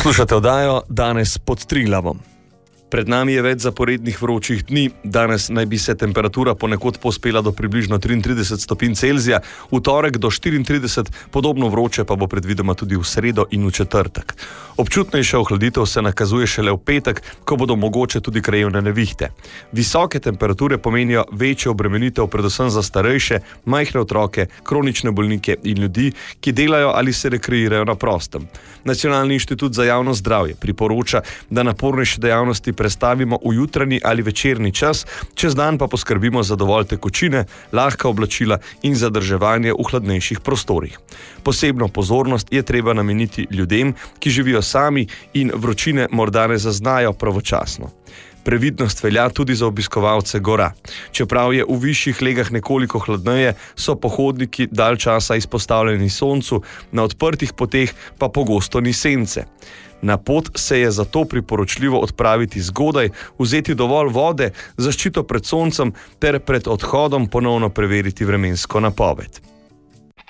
Poslušate oddajo Danes pod Triglavom. Pred nami je več zaporednih vročih dni. Danes naj bi se temperatura ponekod povzpela do približno 33 stopinj Celzija, v torek do 34, podobno vroče pa bo predvidoma tudi v sredo in v četrtek. Občutnejša ohladitev se nakazuje šele v petek, ko bodo mogoče tudi krajevne nevihte. Visoke temperature pomenijo večjo obremenitev predvsem za starejše, majhne otroke, kronične bolnike in ljudi, ki delajo ali se rekreirajo na prostem. Nacionalni inštitut za javno zdravje priporoča, da napornejše dejavnosti prestavimo v jutranji ali večerni čas, čez dan pa poskrbimo za dovolj tekočine, lahka oblačila in zadrževanje v hladnejših prostorih. Posebno pozornost je treba nameniti ljudem, ki živijo sami in vročine morda ne zaznajo pravočasno. Previdnost velja tudi za obiskovalce gora. Čeprav je v višjih legah nekoliko hladneje, so pohodniki dalj časa izpostavljeni soncu, na odprtih poteh pa pogosto ni sence. Na pot se je zato priporočljivo odpraviti zgodaj, vzeti dovolj vode, zaščito pred soncem ter pred odhodom ponovno preveriti vremensko napoved.